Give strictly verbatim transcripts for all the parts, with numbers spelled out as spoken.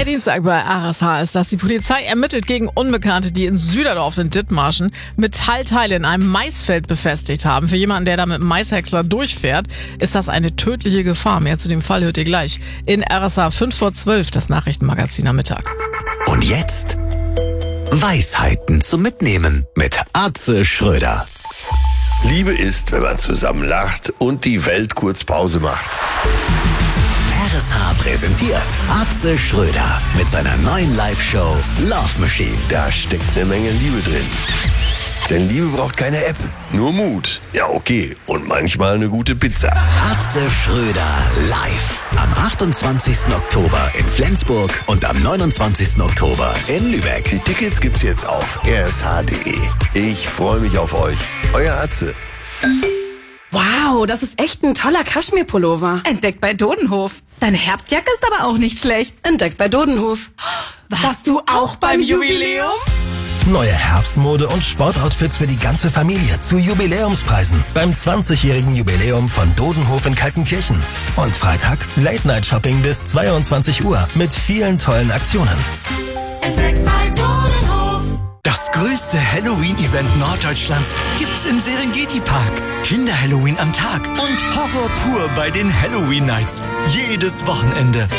Dienstag bei R S H ist das. Die Polizei ermittelt gegen Unbekannte, die in Süderdorf in Dithmarschen Metallteile in einem Maisfeld befestigt haben. Für jemanden, der da mit einem Maishäcksler durchfährt, ist das eine tödliche Gefahr. Mehr zu dem Fall hört ihr gleich in R S H fünf vor zwölf, das Nachrichtenmagazin am Mittag. Und jetzt Weisheiten zum Mitnehmen mit Atze Schröder. Liebe ist, wenn man zusammen lacht und die Welt kurz Pause macht. R S H präsentiert Atze Schröder mit seiner neuen Live-Show Love Machine. Da steckt eine Menge Liebe drin. Denn Liebe braucht keine App, nur Mut. Ja, okay. Und manchmal eine gute Pizza. Atze Schröder live am achtundzwanzigsten Oktober in Flensburg und am neunundzwanzigsten Oktober in Lübeck. Die Tickets gibt's jetzt auf r s h punkt d e. Ich freue mich auf euch. Euer Atze. Wow, das ist echt ein toller Kaschmir-Pullover. Entdeckt bei Dodenhof. Deine Herbstjacke ist aber auch nicht schlecht. Entdeckt bei Dodenhof. Warst du auch beim Jubiläum? Neue Herbstmode und Sportoutfits für die ganze Familie zu Jubiläumspreisen beim zwanzigjährigen Jubiläum von Dodenhof in Kaltenkirchen. Und Freitag Late-Night-Shopping bis zweiundzwanzig Uhr mit vielen tollen Aktionen. Entdeckt bei Dodenhof. Das größte Halloween-Event Norddeutschlands gibt's im Serengeti-Park. Kinder-Halloween am Tag und Horror pur bei den Halloween Nights. Jedes Wochenende.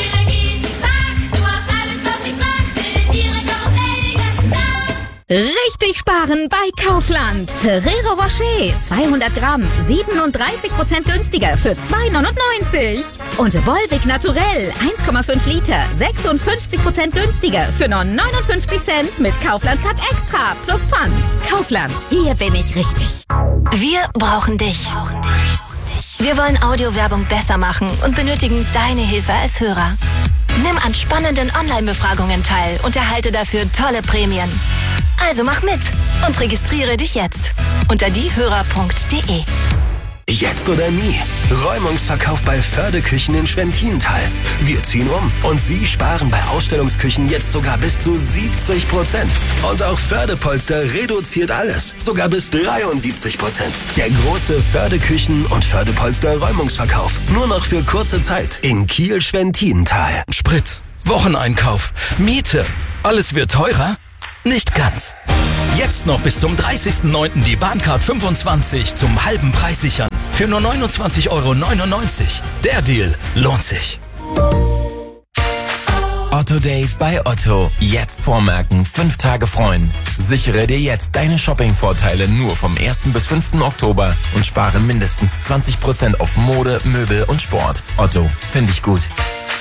Richtig sparen bei Kaufland. Ferrero Rocher, zweihundert Gramm, siebenunddreißig Prozent günstiger für zwei neunundneunzig. Und Volvic Naturell, eins Komma fünf Liter, sechsundfünfzig Prozent günstiger für nur neunundfünfzig Cent mit Kaufland Cut Extra plus Pfand. Kaufland, hier bin ich richtig. Wir brauchen dich. Wir wollen Audiowerbung besser machen und benötigen deine Hilfe als Hörer. Nimm an spannenden Online-Befragungen teil und erhalte dafür tolle Prämien. Also mach mit und registriere dich jetzt unter diehörer punkt de. Jetzt oder nie. Räumungsverkauf bei Fördeküchen in Schwentintal. Wir ziehen um und Sie sparen bei Ausstellungsküchen jetzt sogar bis zu siebzig Prozent. Und auch Fördepolster reduziert alles. Sogar bis dreiundsiebzig Prozent. Der große Fördeküchen- und Fördepolster-Räumungsverkauf. Nur noch für kurze Zeit in Kiel-Schwentintal. Sprit, Wocheneinkauf, Miete. Alles wird teurer? Nicht ganz. Jetzt noch bis zum dreißigsten neunten die Bahncard fünfundzwanzig zum halben Preis sichern. Für nur neunundzwanzig Euro neunundneunzig. Der Deal lohnt sich. Otto Days bei Otto. Jetzt vormerken, fünf Tage freuen. Sichere dir jetzt deine Shopping-Vorteile nur vom ersten bis fünften Oktober und spare mindestens zwanzig Prozent auf Mode, Möbel und Sport. Otto, finde ich gut.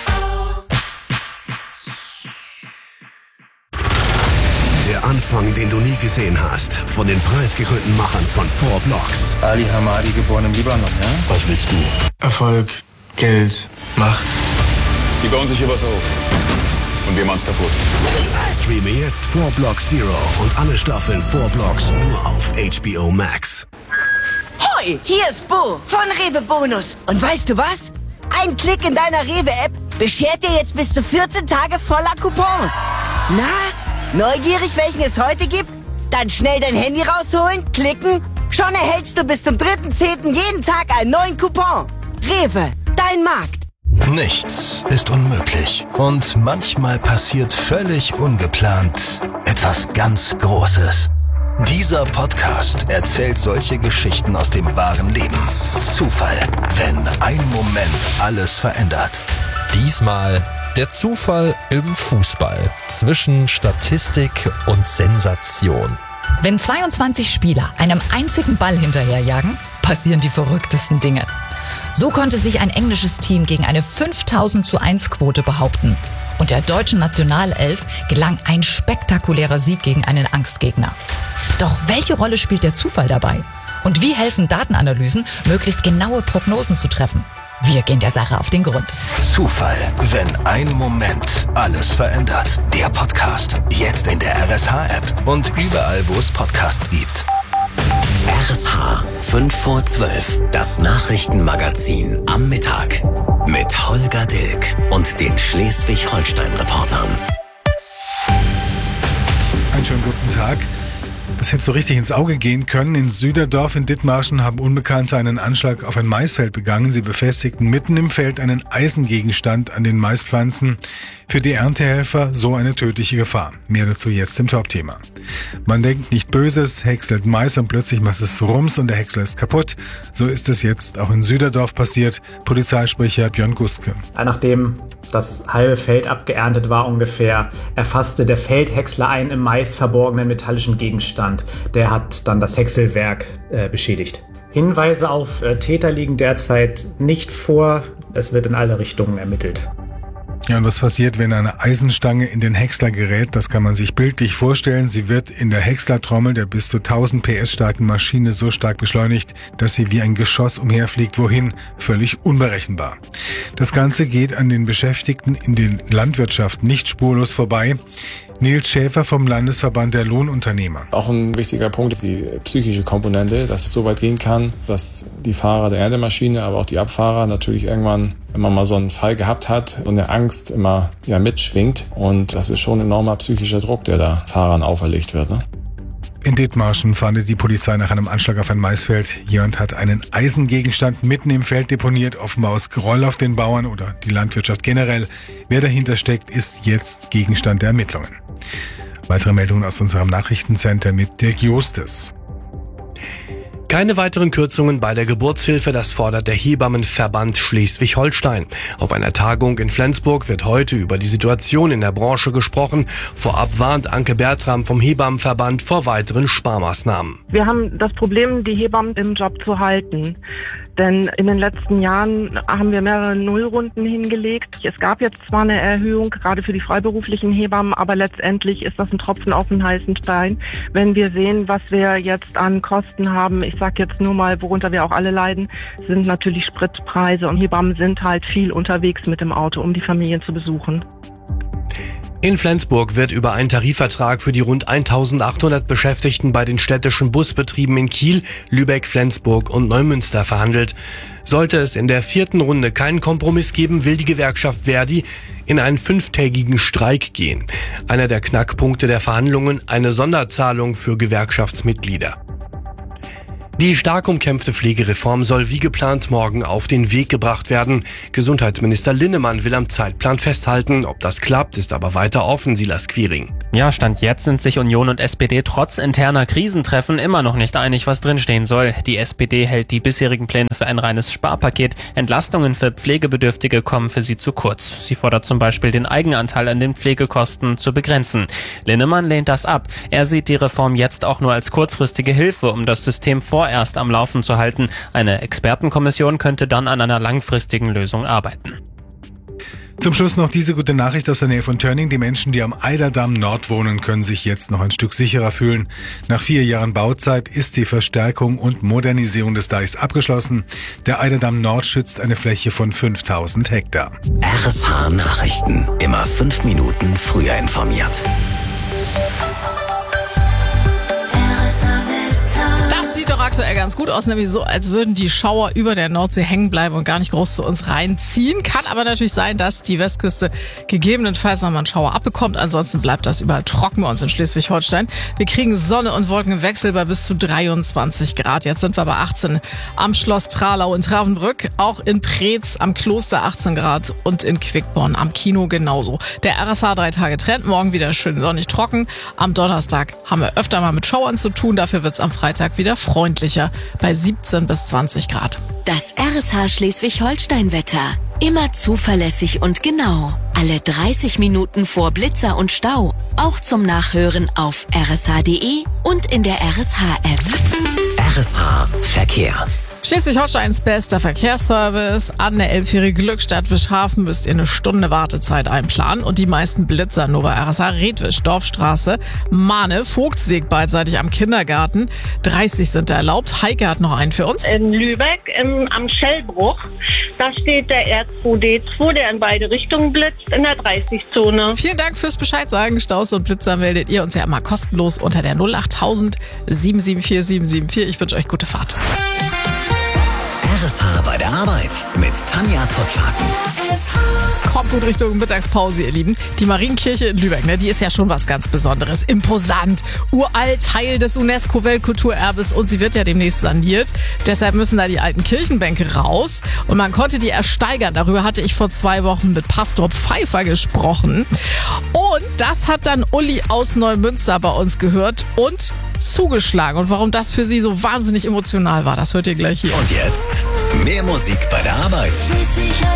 Der Anfang, den du nie gesehen hast, von den preisgekrönten Machern von Four Blocks. Ali Hamadi, geboren im Libanon, ja? Was willst du? Erfolg, Geld, Macht. Die bauen sich hier was auf. Und wir machen's kaputt. Streame jetzt Four Blocks Zero und alle Staffeln Four Blocks nur auf H B O Max. Hoi, hier ist Bo von Rewe Bonus. Und weißt du was? Ein Klick in deiner Rewe-App beschert dir jetzt bis zu vierzehn Tage voller Coupons. Na, neugierig, welchen es heute gibt? Dann schnell dein Handy rausholen, klicken. Schon erhältst du bis zum dritten zehnten jeden Tag einen neuen Coupon. Rewe, dein Markt. Nichts ist unmöglich. Und manchmal passiert völlig ungeplant etwas ganz Großes. Dieser Podcast erzählt solche Geschichten aus dem wahren Leben. Zufall, wenn ein Moment alles verändert. Diesmal der Zufall im Fußball zwischen Statistik und Sensation. Wenn zweiundzwanzig Spieler einem einzigen Ball hinterherjagen, passieren die verrücktesten Dinge. So konnte sich ein englisches Team gegen eine fünftausend zu eins Quote behaupten. Und der deutschen Nationalelf gelang ein spektakulärer Sieg gegen einen Angstgegner. Doch welche Rolle spielt der Zufall dabei? Und wie helfen Datenanalysen, möglichst genaue Prognosen zu treffen? Wir gehen der Sache auf den Grund. Zufall, wenn ein Moment alles verändert. Der Podcast, jetzt in der R S H-App und überall, wo es Podcasts gibt. R S H fünf vor zwölf, das Nachrichtenmagazin am Mittag mit Holger Dilk und den Schleswig-Holstein-Reportern. Einen schönen guten Tag. Das hätte so richtig ins Auge gehen können. In Süderdorf in Dithmarschen haben Unbekannte einen Anschlag auf ein Maisfeld begangen. Sie befestigten mitten im Feld einen Eisengegenstand an den Maispflanzen. Für die Erntehelfer so eine tödliche Gefahr. Mehr dazu jetzt im Top-Thema. Man denkt nicht Böses, häckselt Mais und plötzlich macht es Rums und der Häcksler ist kaputt. So ist es jetzt auch in Süderdorf passiert. Polizeisprecher Björn Guske. Nachdem das halbe Feld abgeerntet war ungefähr, erfasste der Feldhäcksler einen im Mais verborgenen metallischen Gegenstand. Der hat dann das Häckselwerk äh, beschädigt. Hinweise auf äh, Täter liegen derzeit nicht vor. Es wird in alle Richtungen ermittelt. Ja, und was passiert, wenn eine Eisenstange in den Häcksler gerät? Das kann man sich bildlich vorstellen. Sie wird in der Häckslertrommel der bis zu tausend P S starken Maschine so stark beschleunigt, dass sie wie ein Geschoss umherfliegt. Wohin? Völlig unberechenbar. Das Ganze geht an den Beschäftigten in der Landwirtschaft nicht spurlos vorbei. Nils Schäfer vom Landesverband der Lohnunternehmer. Auch ein wichtiger Punkt ist die psychische Komponente, dass es so weit gehen kann, dass die Fahrer der Erntemaschine, aber auch die Abfahrer natürlich irgendwann, wenn man mal so einen Fall gehabt hat, so eine Angst immer ja, mitschwingt. Und das ist schon ein enormer psychischer Druck, der da Fahrern auferlegt wird. Ne? In Dithmarschen fahndet die Polizei nach einem Anschlag auf ein Maisfeld. Jemand hat einen Eisengegenstand mitten im Feld deponiert, offenbar aus Groll auf den Bauern oder die Landwirtschaft generell. Wer dahinter steckt, ist jetzt Gegenstand der Ermittlungen. Weitere Meldungen aus unserem Nachrichtencenter mit Dirk Justes. Keine weiteren Kürzungen bei der Geburtshilfe, das fordert der Hebammenverband Schleswig-Holstein. Auf einer Tagung in Flensburg wird heute über die Situation in der Branche gesprochen. Vorab warnt Anke Bertram vom Hebammenverband vor weiteren Sparmaßnahmen. Wir haben das Problem, die Hebammen im Job zu halten. Denn in den letzten Jahren haben wir mehrere Nullrunden hingelegt. Es gab jetzt zwar eine Erhöhung, gerade für die freiberuflichen Hebammen, aber letztendlich ist das ein Tropfen auf den heißen Stein. Wenn wir sehen, was wir jetzt an Kosten haben, ich sage jetzt nur mal, worunter wir auch alle leiden, sind natürlich Spritpreise. Und Hebammen sind halt viel unterwegs mit dem Auto, um die Familien zu besuchen. In Flensburg wird über einen Tarifvertrag für die rund eintausendachthundert Beschäftigten bei den städtischen Busbetrieben in Kiel, Lübeck, Flensburg und Neumünster verhandelt. Sollte es in der vierten Runde keinen Kompromiss geben, will die Gewerkschaft Verdi in einen fünftägigen Streik gehen. Einer der Knackpunkte der Verhandlungen, eine Sonderzahlung für Gewerkschaftsmitglieder. Die stark umkämpfte Pflegereform soll wie geplant morgen auf den Weg gebracht werden. Gesundheitsminister Linnemann will am Zeitplan festhalten. Ob das klappt, ist aber weiter offen, Silas Quiring. Ja, Stand jetzt sind sich Union und S P D trotz interner Krisentreffen immer noch nicht einig, was drinstehen soll. Die S P D hält die bisherigen Pläne für ein reines Sparpaket. Entlastungen für Pflegebedürftige kommen für sie zu kurz. Sie fordert zum Beispiel, den Eigenanteil an den Pflegekosten zu begrenzen. Linnemann lehnt das ab. Er sieht die Reform jetzt auch nur als kurzfristige Hilfe, um das System vorerst am Laufen zu halten. Eine Expertenkommission könnte dann an einer langfristigen Lösung arbeiten. Zum Schluss noch diese gute Nachricht aus der Nähe von Tönning. Die Menschen, die am Eiderdamm Nord wohnen, können sich jetzt noch ein Stück sicherer fühlen. Nach vier Jahren Bauzeit ist die Verstärkung und Modernisierung des Deichs abgeschlossen. Der Eiderdamm Nord schützt eine Fläche von fünftausend Hektar. R S H Nachrichten. Immer fünf Minuten früher informiert. Sieht doch aktuell ganz gut aus, nämlich so, als würden die Schauer über der Nordsee hängen bleiben und gar nicht groß zu uns reinziehen. Kann aber natürlich sein, dass die Westküste gegebenenfalls nochmal einen Schauer abbekommt. Ansonsten bleibt das überall trocken bei uns in Schleswig-Holstein. Wir kriegen Sonne und Wolkenwechsel bei bis zu dreiundzwanzig Grad. Jetzt sind wir bei achtzehn am Schloss Tralau in Travenbrück, auch in Preetz am Kloster achtzehn Grad und in Quickborn am Kino genauso. Der R S H drei Tage Trend, morgen wieder schön sonnig trocken. Am Donnerstag haben wir öfter mal mit Schauern zu tun, dafür wird's am Freitag wieder freundlicher bei siebzehn bis zwanzig Grad. Das R S H Schleswig-Holstein-Wetter. Immer zuverlässig und genau. Alle dreißig Minuten vor Blitzer und Stau. Auch zum Nachhören auf r s h punkt d e und in der R S H-App. R S H Verkehr. Schleswig-Holsteins bester Verkehrsservice. An der Elbphäre Glückstadt-Wischhafen müsst ihr eine Stunde Wartezeit einplanen. Und die meisten Blitzer nur bei R S H Redwisch, Dorfstraße, Mahne, Vogtsweg beidseitig am Kindergarten. dreißig sind da erlaubt. Heike hat noch einen für uns. In Lübeck im, am Schellbruch, da steht der R zwei D zwei, der in beide Richtungen blitzt, in der dreißig-Zone. Vielen Dank fürs Bescheid sagen. Staus und Blitzer meldet ihr uns ja immer kostenlos unter der null acht null null sieben sieben vier sieben sieben vier. Ich wünsche euch gute Fahrt. R S H bei der Arbeit mit Tanja Pottlaken. Kommt gut Richtung Mittagspause, ihr Lieben. Die Marienkirche in Lübeck, ne, die ist ja schon was ganz Besonderes. Imposant, uralt, Teil des UNESCO-Weltkulturerbes und sie wird ja demnächst saniert. Deshalb müssen da die alten Kirchenbänke raus und man konnte die ersteigern. Darüber hatte ich vor zwei Wochen mit Pastor Pfeiffer gesprochen. Und das hat dann Uli aus Neumünster bei uns gehört und zugeschlagen. Und warum das für sie so wahnsinnig emotional war, das hört ihr gleich hier. Und jetzt mehr Musik bei der Arbeit.